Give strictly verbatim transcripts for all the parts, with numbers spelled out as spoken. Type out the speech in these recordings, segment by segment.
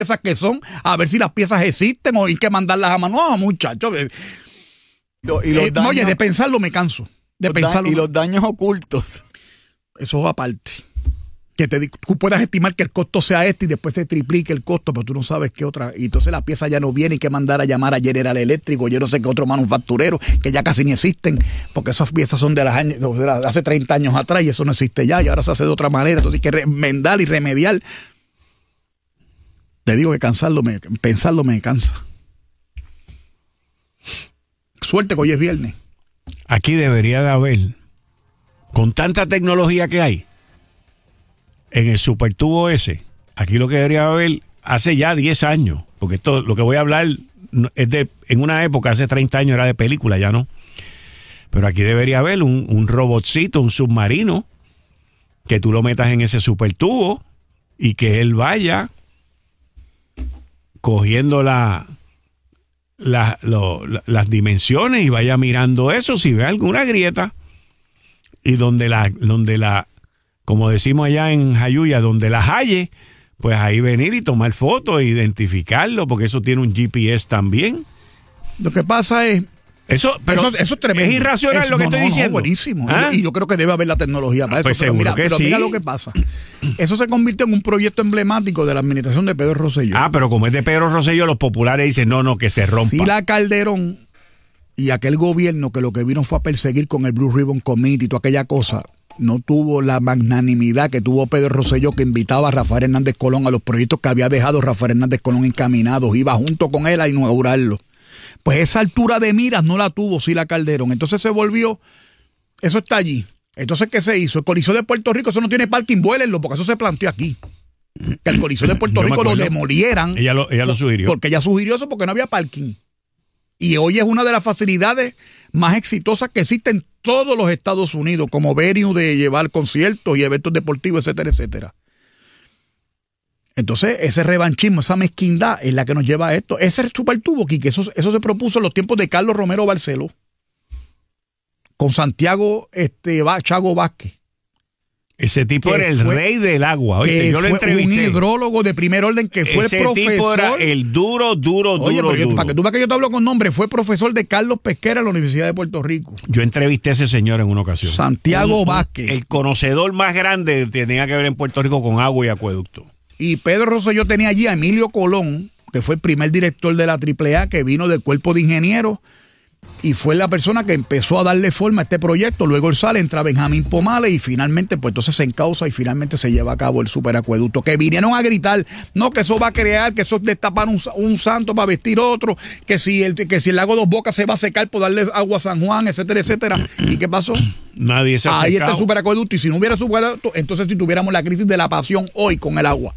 piezas que son, a ver si las piezas existen o hay que mandarlas a mano. No, muchachos. Lo, y los eh, daños, oye, de pensarlo me canso. De los pensarlo. da- y los daños ocultos. Eso es aparte. Que te, tú puedas estimar que el costo sea este y después se triplique el costo, pero tú no sabes qué otra. Y entonces la pieza ya no viene, hay que mandar a llamar a General Electric o yo no sé qué otro manufacturero, que ya casi ni existen, porque esas piezas son de las años, de las- de hace treinta años atrás y eso no existe ya, y ahora se hace de otra manera. Entonces hay que remendar y remediar. Te digo que cansarlo me, pensarlo me cansa. Suerte que hoy es viernes. Aquí debería de haber, con tanta tecnología que hay, en el supertubo ese, aquí lo que debería haber hace ya diez años, porque esto, lo que voy a hablar no- es de, en una época, hace treinta años era de película, ya no. Pero aquí debería haber un, un robotcito, un submarino, que tú lo metas en ese supertubo y que él vaya cogiendo la, la- lo- la- las dimensiones y vaya mirando eso, si ve alguna grieta, y donde la, donde la, como decimos allá en Jayuya, donde las halle, pues ahí venir y tomar fotos e identificarlo, porque eso tiene un G P S también. Lo que pasa es... Eso, pero eso, eso es tremendo. Es irracional Es- lo que no, estoy no, no, diciendo. buenísimo. ¿Ah? Y yo creo que debe haber la tecnología para Ah, eso. pues pero mira, seguro que pero sí. mira lo que pasa. Eso se convirtió en un proyecto emblemático de la administración de Pedro Rosselló. Ah, pero como es de Pedro Rosselló, los populares dicen, no, no, que se rompa. Sila Calderón y aquel gobierno que lo que vino fue a perseguir con el Blue Ribbon Committee y toda aquella cosa, no tuvo la magnanimidad que tuvo Pedro Rosselló, que invitaba a Rafael Hernández Colón a los proyectos que había dejado Rafael Hernández Colón encaminados, iba junto con él a inaugurarlo. Pues esa altura de miras no la tuvo Sila Calderón. Entonces se volvió, eso está allí. Entonces, ¿qué se hizo? El Coliseo de Puerto Rico, eso no tiene parking, vuélenlo, porque eso se planteó aquí. Que el Coliseo de Puerto Yo me Rico lo acuerdo. demolieran. Ella lo, ella lo sugirió. Porque ella sugirió eso porque no había parking. Y hoy es una de las facilidades más exitosas que existen en todos los Estados Unidos, como venue de llevar conciertos y eventos deportivos, etcétera, etcétera. Entonces, ese revanchismo, esa mezquindad es la que nos lleva a esto. Ese supertubo, Quique, eso, eso se propuso en los tiempos de Carlos Romero Barceló, con Santiago este, Chago Vázquez. Ese tipo que era el fue- rey del agua. Oye, Que yo lo fue un entrevisté. hidrólogo de primer orden que fue Ese profesor. tipo era el duro, duro, Oye, duro, pero duro. para que tú veas que yo te hablo con nombre, fue profesor de Carlos Pesquera en la Universidad de Puerto Rico. Yo entrevisté a ese señor en una ocasión. Santiago Un- un- Vázquez. El conocedor más grande que tenía que ver en Puerto Rico con agua y acueducto. Y Pedro Rosselló tenía allí a Emilio Colón, que fue el primer director de la triple A, que vino del cuerpo de ingenieros, y fue la persona que empezó a darle forma a este proyecto. Luego él sale, entra Benjamín Pomales y finalmente, pues entonces se encausa y finalmente se lleva a cabo el superacueducto. Que vinieron a gritar, no, que eso va a crear, que eso es destapar un, un santo para vestir otro, que si, el, que si el lago Dos Bocas se va a secar por darle agua a San Juan, etcétera, etcétera. ¿Y qué pasó? Nadie se ha Ahí está secado. el superacueducto. Y si no hubiera superacueducto, entonces si tuviéramos la crisis de la pasión hoy con el agua.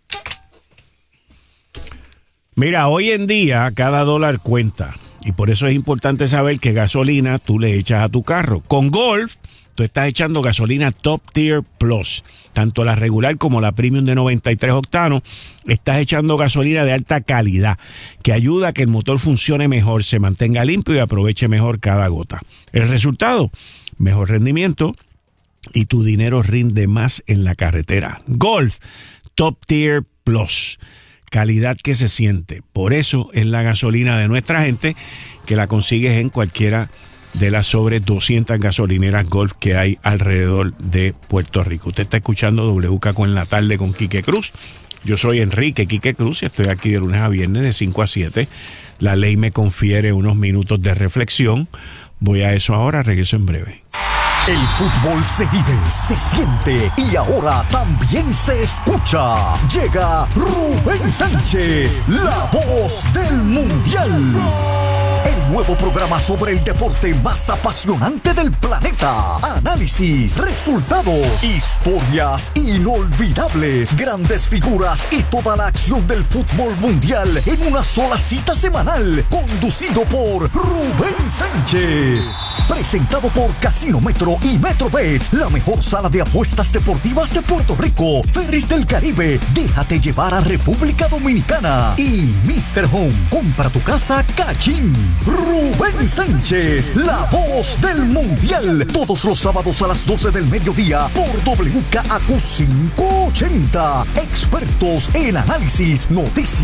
Mira, hoy en día cada dólar cuenta y por eso es importante saber qué gasolina tú le echas a tu carro. Con Golf, tú estás echando gasolina Top Tier Plus, tanto la regular como la Premium de noventa y tres octanos. Estás echando gasolina de alta calidad que ayuda a que el motor funcione mejor, se mantenga limpio y aproveche mejor cada gota. El resultado, mejor rendimiento y tu dinero rinde más en la carretera. Golf Top Tier Plus. Calidad que se siente. Por eso es la gasolina de nuestra gente, que la consigues en cualquiera de las sobre doscientas gasolineras Golf que hay alrededor de Puerto Rico. Usted está escuchando W K con la tarde con Quique Cruz. Yo soy Enrique Quique Cruz y estoy aquí de lunes a viernes de cinco a siete. La ley me confiere unos minutos de reflexión. Voy a eso ahora, regreso en breve. El fútbol se vive, se siente y ahora también se escucha. Llega Rubén Sánchez, la voz del Mundial. El nuevo programa sobre el deporte más apasionante del planeta. Análisis, resultados, historias inolvidables, grandes figuras y toda la acción del fútbol mundial en una sola cita semanal. Conducido por Rubén Sánchez. Presentado por Casino Metro y MetroBet, la mejor sala de apuestas deportivas de Puerto Rico. Ferris del Caribe, déjate llevar a República Dominicana. Y mister Home, compra tu casa Cachín. Rubén Sánchez, la voz del Mundial. Todos los sábados a las doce del mediodía por W K A Q quinientos ochenta. Expertos en análisis, noticias